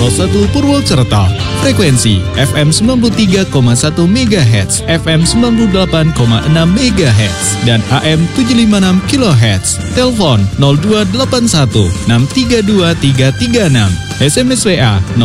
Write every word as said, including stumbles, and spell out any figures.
nol satu Purwokerto. Frekuensi F M sembilan puluh tiga koma satu megahertz, F M sembilan puluh delapan koma enam megahertz, dan A M tujuh lima enam kilohertz. Telepon nol dua delapan satu enam tiga dua tiga tiga enam. S M S W A